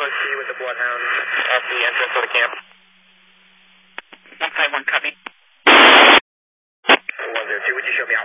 1C with the Bloodhound at the entrance of the camp. 151, copy. 102, would you show me